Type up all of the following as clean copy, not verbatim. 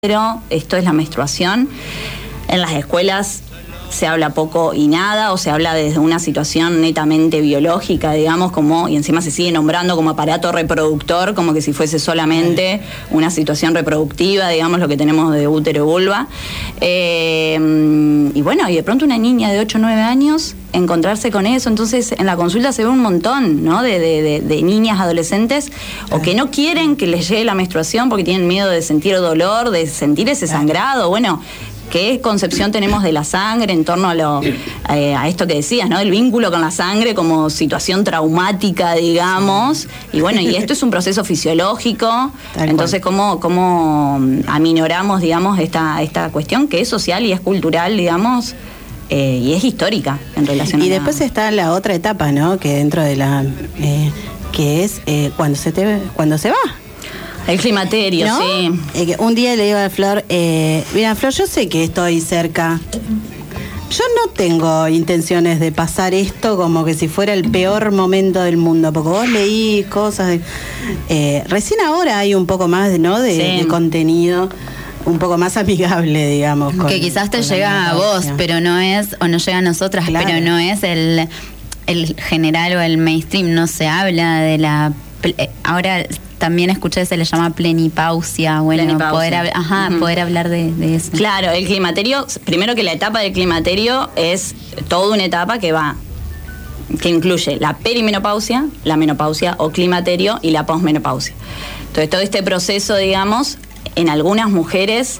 Pero esto es la menstruación. En las escuelas se habla poco y nada, o se habla desde una situación netamente biológica, digamos, y encima se sigue nombrando como aparato reproductor, como que si fuese solamente una situación reproductiva, digamos, lo que tenemos de útero y vulva. Y bueno, y de pronto una niña de 8 o 9 años encontrarse con eso. Entonces en la consulta se ve un montón, ¿no? de niñas, adolescentes, o que no quieren que les llegue la menstruación porque tienen miedo de sentir dolor, de sentir ese sangrado. Bueno, ¿qué concepción tenemos de la sangre en torno a esto que decías, ¿no? El vínculo con la sangre como situación traumática, digamos. Y bueno, y esto es un proceso fisiológico. Entonces, ¿cómo aminoramos, digamos, esta cuestión que es social y es cultural, digamos, y es histórica en relación a... Y después está la otra etapa, ¿no? Que dentro de la... que es cuando se va. El climaterio, ¿no? Sí. Un día le digo a Flor, mira, Flor, yo sé que estoy cerca. Yo no tengo intenciones de pasar esto como que si fuera el peor momento del mundo, porque vos leí cosas. Recién ahora hay un poco más, ¿no? de contenido un poco más amigable, digamos. Que quizás te llega a vos, pero no es, o no llega a nosotras, claro. Pero no es el general o el mainstream. No se habla de la... Ahora... También escuché, se le llama plenipausia, poder hablar de eso. Claro, el climaterio, primero que la etapa del climaterio es toda una etapa que incluye la perimenopausia, la menopausia o climaterio y la posmenopausia. Entonces todo este proceso, digamos, en algunas mujeres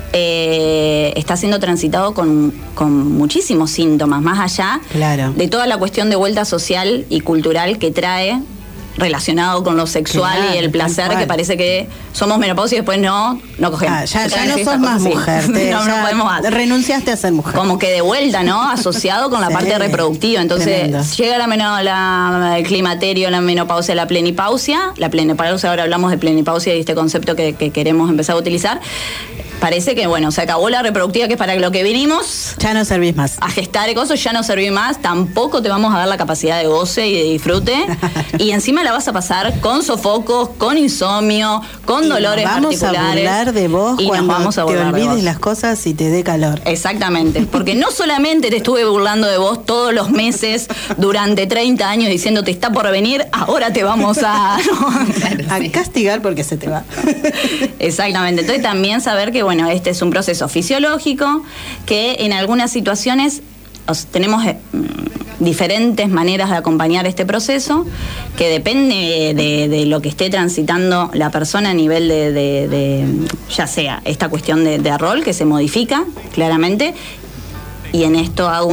está siendo transitado con muchísimos síntomas, más allá de toda la cuestión de vuelta social y cultural que trae, relacionado con lo sexual, claro, y el placer, que parece que somos menopausia y después no cogemos. Ya no sos más mujer. No podemos más. Renunciaste a ser mujer. Como que de vuelta, ¿no? Asociado con la parte reproductiva. Entonces, llega el climaterio, la menopausia, la plenipausia. La plenipausia, ahora hablamos de plenipausia y este concepto que queremos empezar a utilizar. Parece que, bueno, se acabó la reproductiva, que es para lo que vinimos. Ya no servís más. A gestar cosas, ya no servís más. Tampoco te vamos a dar la capacidad de goce y de disfrute. Y encima la vas a pasar con sofocos, con insomnio, con dolores articulares. Vamos a burlar de vos cuando te olvides las cosas y te dé calor. Exactamente. Porque no solamente te estuve burlando de vos todos los meses durante 30 años diciéndote está por venir, ahora te vamos a castigar porque se te va. Exactamente. Entonces también saber que, bueno, este es un proceso fisiológico que en algunas situaciones tenemos diferentes maneras de acompañar este proceso, que depende de lo que esté transitando la persona a nivel de ya sea esta cuestión de rol que se modifica claramente. Y en esto hago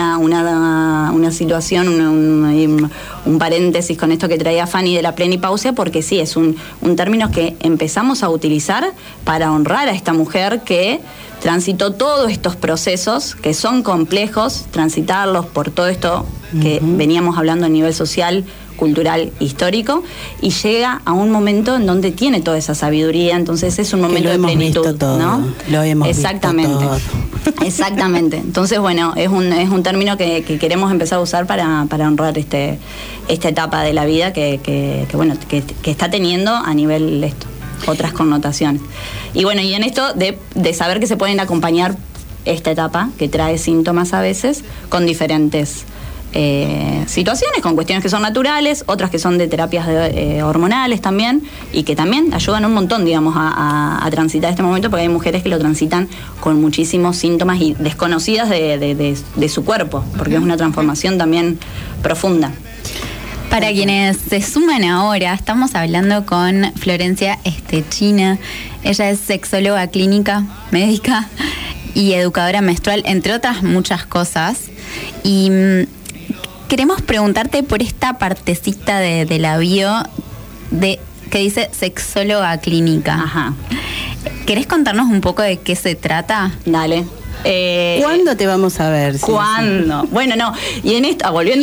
una situación, un paréntesis con esto que traía Fanny de la plenipausia, porque sí, es un término que empezamos a utilizar para honrar a esta mujer que transitó todos estos procesos, que son complejos, transitarlos por todo esto que veníamos hablando a nivel social, cultural, histórico, y llega a un momento en donde tiene toda esa sabiduría. Entonces es un momento de plenitud, ¿no? Lo hemos visto todo. Exactamente. Entonces, bueno, es un término que queremos empezar a usar para honrar esta etapa de la vida que está teniendo a nivel otras connotaciones. Y bueno, y en esto de saber que se pueden acompañar esta etapa que trae síntomas a veces con diferentes situaciones, con cuestiones que son naturales, otras que son de terapias hormonales también, y que también ayudan un montón, digamos, a transitar este momento, porque hay mujeres que lo transitan con muchísimos síntomas y desconocidas de su cuerpo, porque es una transformación también profunda. Para quienes se suman ahora, estamos hablando con Florencia Estechina. Ella es sexóloga clínica, médica y educadora menstrual, entre otras muchas cosas. Y queremos preguntarte por esta partecita de la bio que dice sexóloga clínica. Ajá. ¿Querés contarnos un poco de qué se trata? Dale. ¿Cuándo te vamos a ver? ¿Cuándo? Bueno, no. Y en esto, volviendo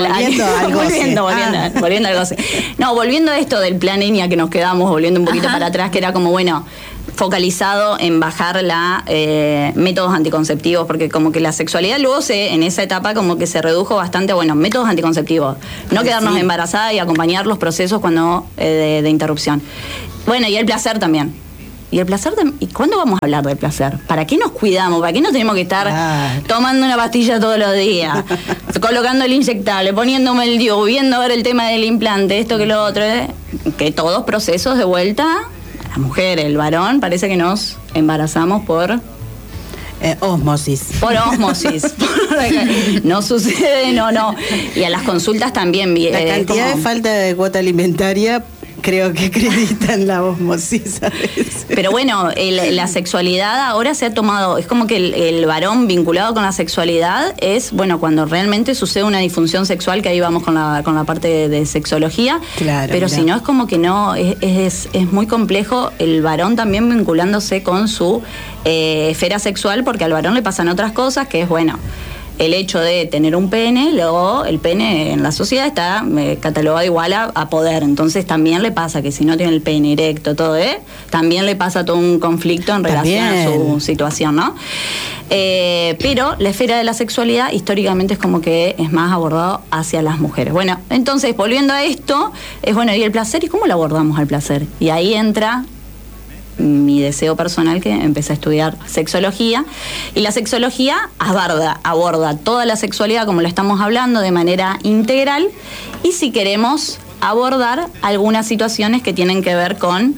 a esto del plan ENIA que nos quedamos, volviendo un poquito para atrás, que era como, bueno, focalizado en bajar métodos anticonceptivos, porque como que la sexualidad luego en esa etapa como que se redujo bastante a, métodos anticonceptivos, no quedarnos embarazadas y acompañar los procesos cuando de interrupción. Bueno, y el placer también. Y el placer, ¿y cuándo vamos a hablar del placer? ¿Para qué nos cuidamos? ¿Para qué no tenemos que estar tomando una pastilla todos los días? Colocando el inyectable, poniéndome el DIU, viendo a ver el tema del implante, esto que lo otro, que todos procesos de vuelta, la mujer, el varón, parece que nos embarazamos por... Ósmosis. Por ósmosis. No sucede, no. Y a las consultas también. La cantidad de falta de cuota alimentaria creo que acreditan la ósmosis, ¿sabes? Pero bueno, la sexualidad ahora se ha tomado, es como que el varón vinculado con la sexualidad es, bueno, cuando realmente sucede una disfunción sexual, que ahí vamos con la parte de sexología, claro, pero mira. Si no es como que no, es muy complejo el varón también vinculándose con su esfera sexual, porque al varón le pasan otras cosas, que es, bueno, el hecho de tener un pene, luego el pene en la sociedad está catalogado igual a poder, entonces también le pasa que si no tiene el pene erecto, todo, también le pasa todo un conflicto en relación a su situación, ¿no? Pero la esfera de la sexualidad históricamente es como que es más abordado hacia las mujeres. Bueno, entonces volviendo a esto, es bueno, ¿y el placer? ¿Y cómo lo abordamos al placer? Y ahí entra mi deseo personal, que empecé a estudiar sexología, y la sexología aborda toda la sexualidad como lo estamos hablando de manera integral, y si queremos abordar algunas situaciones que tienen que ver con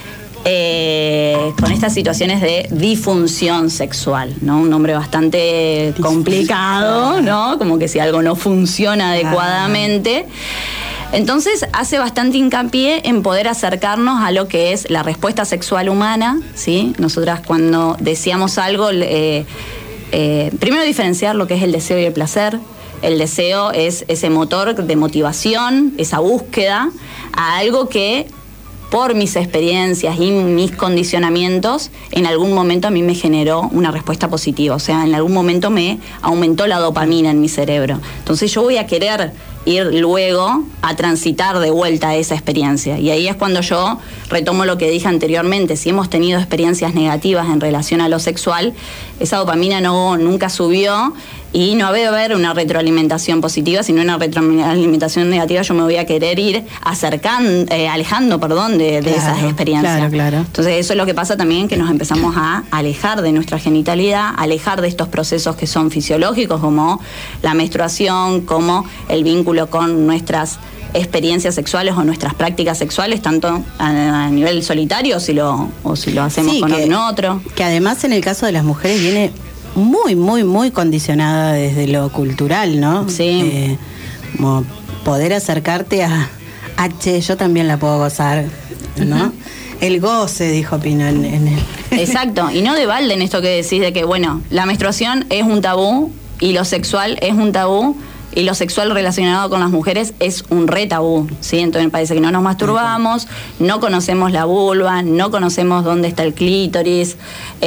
estas situaciones de disfunción sexual, ¿no? Un nombre bastante complicado, ¿no? Como que si algo no funciona adecuadamente. Entonces hace bastante hincapié en poder acercarnos a lo que es la respuesta sexual humana, ¿sí? Nosotras cuando deseamos algo, primero diferenciar lo que es el deseo y el placer. El deseo es ese motor de motivación, esa búsqueda a algo que por mis experiencias y mis condicionamientos, en algún momento a mí me generó una respuesta positiva. O sea, en algún momento me aumentó la dopamina en mi cerebro. Entonces yo voy a querer ir luego a transitar de vuelta esa experiencia. Y ahí es cuando yo retomo lo que dije anteriormente. Si hemos tenido experiencias negativas en relación a lo sexual, esa dopamina nunca subió, y no debe haber una retroalimentación positiva, sino una retroalimentación negativa. Yo me voy a querer ir alejando de esas experiencias. Claro. Entonces eso es lo que pasa también, que nos empezamos a alejar de nuestra genitalidad, alejar de estos procesos que son fisiológicos, como la menstruación, como el vínculo con nuestras experiencias sexuales o nuestras prácticas sexuales, tanto a nivel solitario o si lo hacemos con otro. Que además en el caso de las mujeres viene muy, muy, muy condicionada desde lo cultural, ¿no? Sí. Como poder acercarte a, che, yo también la puedo gozar, ¿no? Uh-huh. El goce, dijo Pino en el... Exacto, y no de balde en esto que decís de que, bueno, la menstruación es un tabú y lo sexual es un tabú, y lo sexual relacionado con las mujeres es un re tabú, ¿sí? Entonces me parece que no nos masturbamos, no conocemos la vulva, no conocemos dónde está el clítoris.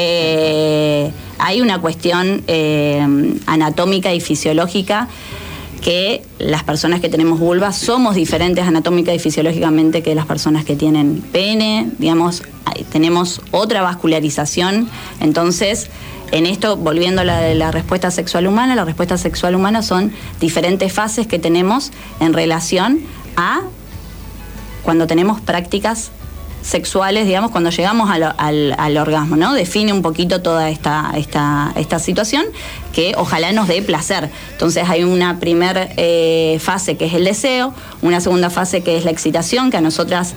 Hay una cuestión anatómica y fisiológica, que las personas que tenemos vulva somos diferentes anatómica y fisiológicamente que las personas que tienen pene, digamos, tenemos otra vascularización. Entonces, en esto, volviendo a la respuesta sexual humana son diferentes fases que tenemos en relación a cuando tenemos prácticas sexuales, digamos, cuando llegamos al orgasmo, ¿no? Define un poquito toda esta situación, que ojalá nos dé placer. Entonces hay una primera fase que es el deseo, una segunda fase que es la excitación, que a nosotras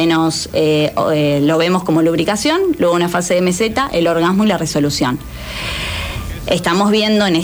lo vemos como lubricación, luego una fase de meseta, el orgasmo y la resolución. Estamos viendo en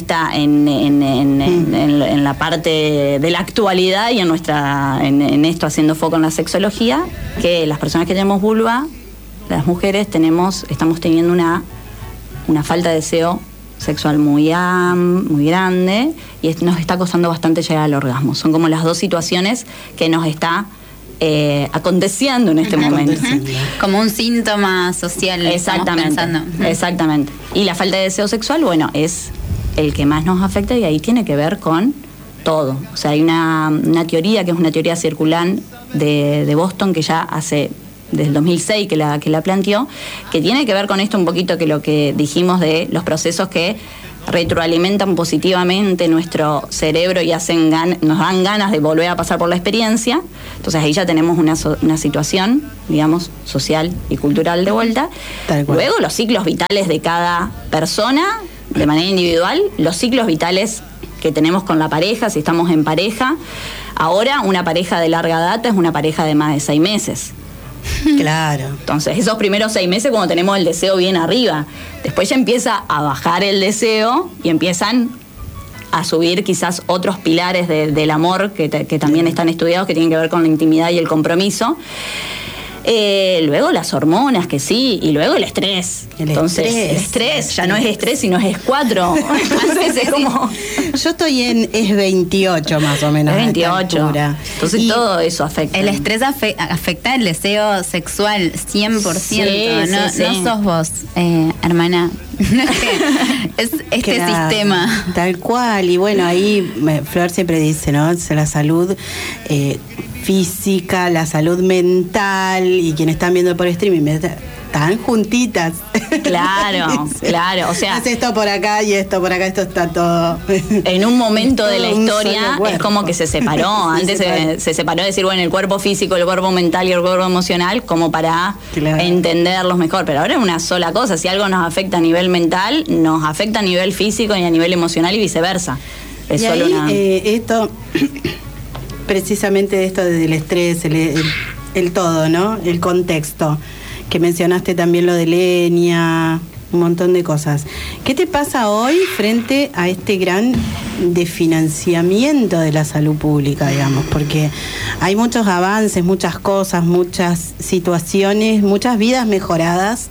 la parte de la actualidad y en esto haciendo foco en la sexología, que las personas que tenemos vulva, las mujeres estamos teniendo una falta de deseo sexual muy grande, y nos está costando bastante llegar al orgasmo. Son como las dos situaciones que nos está aconteciendo en este momento. Como un síntoma social. Exactamente. Y la falta de deseo sexual, bueno, es el que más nos afecta, y ahí tiene que ver con todo. O sea, hay una teoría que es una teoría circular de Boston, que ya hace desde el 2006 que la planteó, que tiene que ver con esto un poquito, que lo que dijimos de los procesos que retroalimentan positivamente nuestro cerebro y nos dan ganas de volver a pasar por la experiencia. Entonces ahí ya tenemos una situación, digamos, social y cultural de vuelta. Luego los ciclos vitales de cada persona, de manera individual, los ciclos vitales que tenemos con la pareja, si estamos en pareja. Ahora una pareja de larga data es una pareja de más de 6 meses. Claro. Entonces, esos primeros 6 meses cuando tenemos el deseo bien arriba, después ya empieza a bajar el deseo y empiezan a subir quizás otros pilares del amor que también están estudiados, que tienen que ver con la intimidad y el compromiso. Luego las hormonas, que sí, y luego el estrés. El estrés ya no es estrés, sino es 4. Entonces es como... Yo estoy en es 28 más o menos. Es 28. Entonces y todo eso afecta. El estrés afecta el deseo sexual 100%. Sí. No sos vos, hermana. Es este sistema. Tal cual. Y bueno, ahí Flor siempre dice, ¿no? La salud física, la salud mental, y quienes están viendo por streaming están juntitas. Claro, claro, o sea, hace esto por acá y esto por acá, esto está todo. En un momento de la historia es como que se separó. Antes se separó, decir, bueno, el cuerpo físico, el cuerpo mental y el cuerpo emocional, como para entenderlos mejor. Pero ahora es una sola cosa. Si algo nos afecta a nivel mental, nos afecta a nivel físico y a nivel emocional y viceversa. Es y solo ahí, esto, precisamente esto del estrés, el todo, ¿no? El contexto. Que mencionaste también lo de leña, un montón de cosas. ¿Qué te pasa hoy frente a este gran desfinanciamiento de la salud pública, digamos? Porque hay muchos avances, muchas cosas, muchas situaciones, muchas vidas mejoradas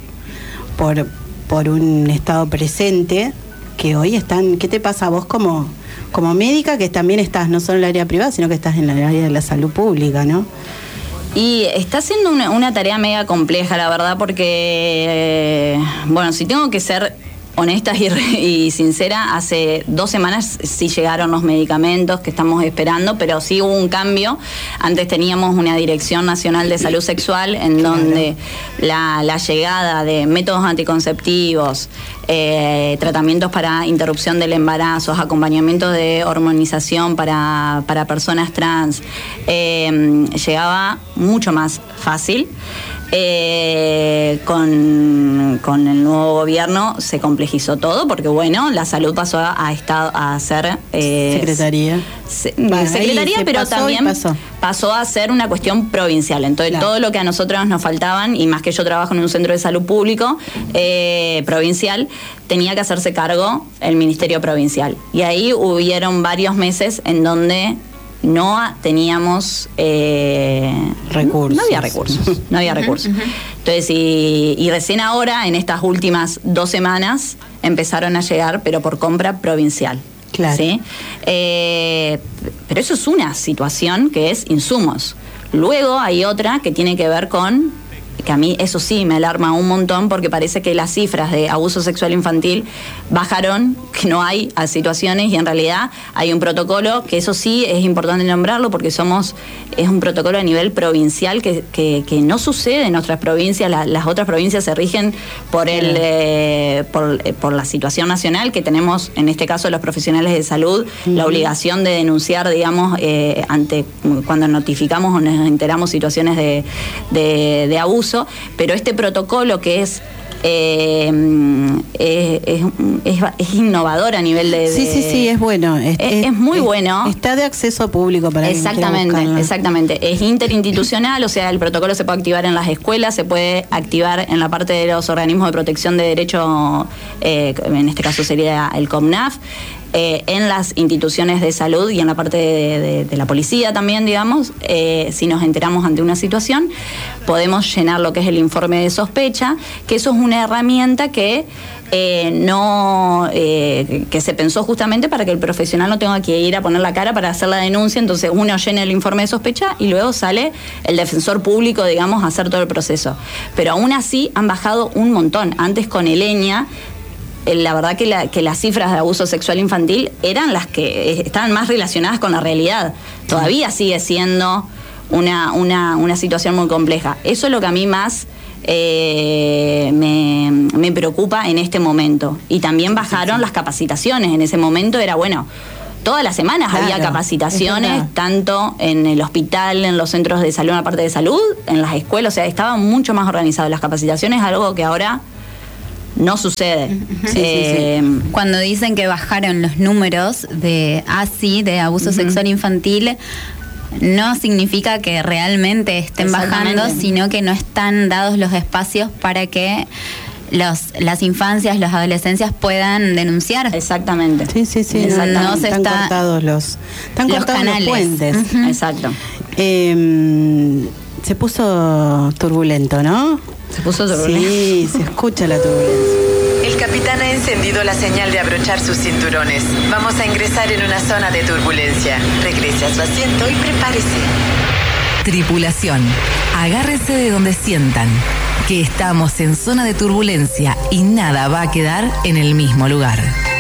por un estado presente que hoy están... ¿Qué te pasa a vos como médica, que también estás no solo en el área privada, sino que estás en el área de la salud pública, ¿no? Y está siendo una tarea mega compleja, la verdad, porque, bueno, si tengo que ser honesta y sincera, hace 2 semanas sí llegaron los medicamentos que estamos esperando, pero sí hubo un cambio. Antes teníamos una Dirección Nacional de Salud Sexual en donde la llegada de métodos anticonceptivos, tratamientos para interrupción del embarazo, acompañamientos de hormonización para personas trans, llegaba mucho más fácil. Con el nuevo gobierno se complejizó todo porque, bueno, la salud pasó a ser secretaría, pero también pasó a ser una cuestión provincial. Entonces, todo lo que a nosotros nos faltaban, y más que yo trabajo en un centro de salud público provincial, tenía que hacerse cargo el Ministerio Provincial. Y ahí hubieron varios meses en donde no teníamos recursos. No había recursos. Entonces, y recién ahora, en estas últimas 2 semanas, empezaron a llegar, pero por compra provincial. Claro. ¿Sí? Pero eso es una situación que es insumos. Luego hay otra que tiene que ver con... que a mí eso sí me alarma un montón, porque parece que las cifras de abuso sexual infantil bajaron, que no hay situaciones, y en realidad hay un protocolo, que eso sí es importante nombrarlo, porque es un protocolo a nivel provincial que no sucede en otras provincias. Las otras provincias se rigen por la situación nacional, que tenemos, en este caso los profesionales de salud, la obligación de denunciar, digamos, cuando notificamos o nos enteramos situaciones de abuso. Pero este protocolo, que es innovador a nivel de... Sí, es bueno. Es muy bueno. Está de acceso público para Exactamente. Es interinstitucional, o sea, el protocolo se puede activar en las escuelas, se puede activar en la parte de los organismos de protección de derecho, en este caso sería el COMNAF, en las instituciones de salud y en la parte de la policía también, digamos. Si nos enteramos ante una situación, podemos llenar lo que es el informe de sospecha, que eso es una herramienta que que se pensó justamente para que el profesional no tenga que ir a poner la cara para hacer la denuncia. Entonces uno llena el informe de sospecha y luego sale el defensor público, digamos, a hacer todo el proceso. Pero aún así han bajado un montón. Antes con Eleña, la verdad que las cifras de abuso sexual infantil eran las que estaban más relacionadas con la realidad. Todavía sigue siendo una situación muy compleja. Eso es lo que a mí más me preocupa en este momento. Y también bajaron las capacitaciones. En ese momento era, bueno, todas las semanas había capacitaciones, tanto en el hospital, en los centros de salud, en la parte de salud, en las escuelas, o sea, estaban mucho más organizadas las capacitaciones, algo que ahora no sucede. Cuando dicen que bajaron los números de ASI, de abuso sexual infantil, no significa que realmente estén bajando, sino que no están dados los espacios para que las infancias, las adolescencias puedan denunciar. Exactamente. Sí. Exactamente. No se están cortados los canales. Los puentes. Exacto. Se puso turbulento, ¿no? Se puso turbulento. Sí, se escucha la turbulencia. El capitán ha encendido la señal de abrochar sus cinturones. Vamos a ingresar en una zona de turbulencia. Regrese a su asiento y prepárese. Tripulación, agárrense de donde sientan, que estamos en zona de turbulencia y nada va a quedar en el mismo lugar.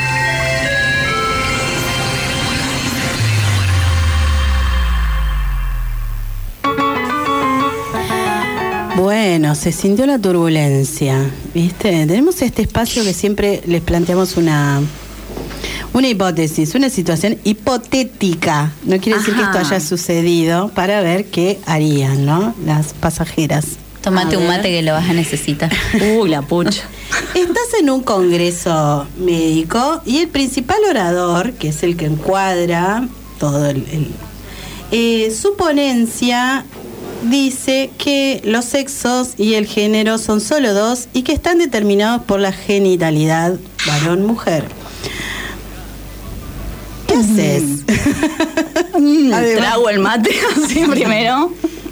Bueno, se sintió la turbulencia, ¿viste? Tenemos este espacio que siempre les planteamos una hipótesis, una situación hipotética. No quiere decir que esto haya sucedido, para ver qué harían, ¿no? Las pasajeras. Tómate un mate que lo vas a necesitar. La pucha. Estás en un congreso médico y el principal orador, que es el que encuadra todo su ponencia, dice que los sexos y el género son solo dos y que están determinados por la genitalidad varón-mujer. ¿Qué haces? Trago el mate así primero.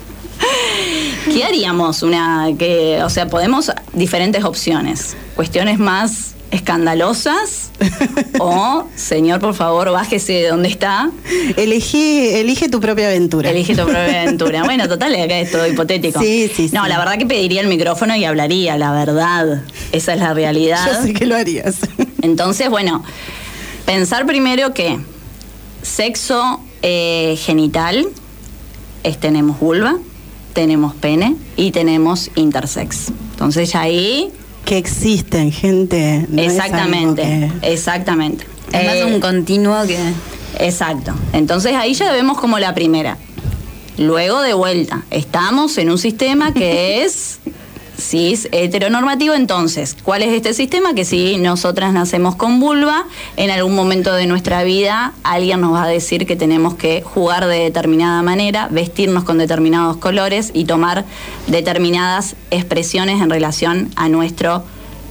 ¿Qué haríamos? O sea, podemos diferentes opciones. Cuestiones más escandalosas o, señor, por favor, bájese de donde está. Elige tu propia aventura. Elige tu propia aventura. Bueno, total, acá es todo hipotético. Sí. No, la verdad que pediría el micrófono y hablaría, la verdad. Esa es la realidad. Yo sé que lo harías. Entonces, bueno, pensar primero que sexo genital tenemos vulva, tenemos pene y tenemos intersex. Entonces ya ahí... Que existen, gente. No exactamente. Es más un continuo que... Exacto. Entonces ahí ya vemos como la primera. Luego de vuelta, estamos en un sistema que es cis heteronormativo. Entonces, ¿cuál es este sistema? Que si nosotras nacemos con vulva, en algún momento de nuestra vida alguien nos va a decir que tenemos que jugar de determinada manera, vestirnos con determinados colores y tomar determinadas expresiones en relación a nuestro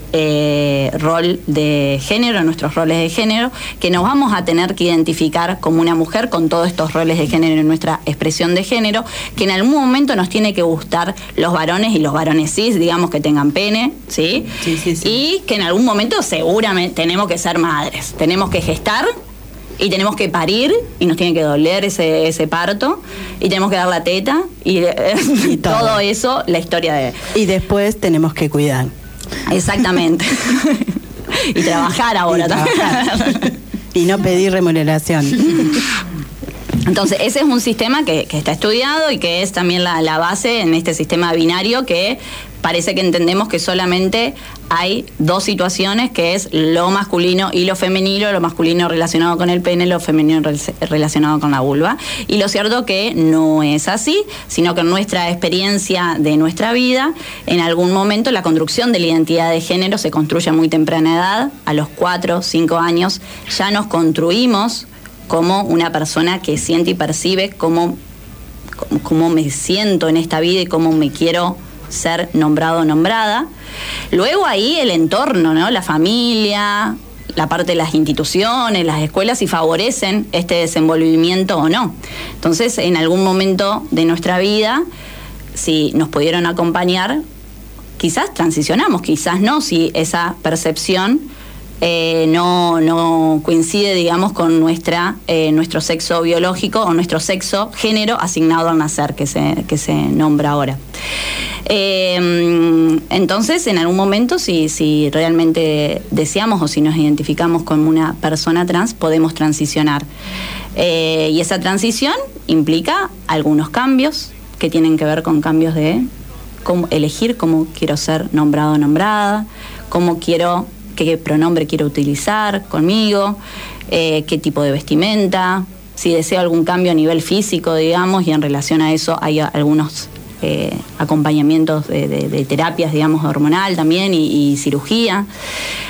rol de género, nuestros roles de género, que nos vamos a tener que identificar como una mujer con todos estos roles de género en nuestra expresión de género, que en algún momento nos tiene que gustar los varones y los varones cis, digamos, que tengan pene, ¿sí? Sí. Y que en algún momento seguramente tenemos que ser madres, tenemos que gestar y tenemos que parir y nos tiene que doler ese parto y tenemos que dar la teta y todo eso, la historia de... Y después tenemos que cuidar. Exactamente. Y trabajar ahora también. Y no pedir remuneración. Entonces, ese es un sistema que está estudiado y que es también la base en este sistema binario, que parece que entendemos que solamente hay dos situaciones, que es lo masculino y lo femenino, lo masculino relacionado con el pene, lo femenino relacionado con la vulva. Y lo cierto que no es así, sino que en nuestra experiencia de nuestra vida, en algún momento la construcción de la identidad de género se construye a muy temprana edad, a los 4 o 5 años ya nos construimos como una persona que siente y percibe cómo me siento en esta vida y cómo me quiero ser nombrado o nombrada. Luego ahí el entorno, ¿no? La familia, la parte de las instituciones, las escuelas, si favorecen este desenvolvimiento o no. Entonces, en algún momento de nuestra vida, si nos pudieron acompañar, quizás transicionamos, quizás no, si esa percepción no coincide, digamos, con nuestro sexo biológico o nuestro sexo género asignado al nacer, que se nombra ahora. Entonces, en algún momento, si realmente deseamos o si nos identificamos como una persona trans, podemos transicionar. Y esa transición implica algunos cambios que tienen que ver con cambios de elegir cómo quiero ser nombrado o nombrada, qué pronombre quiero utilizar conmigo, qué tipo de vestimenta, si deseo algún cambio a nivel físico, digamos, y en relación a eso hay algunos acompañamientos de terapias, digamos, hormonal también y cirugía.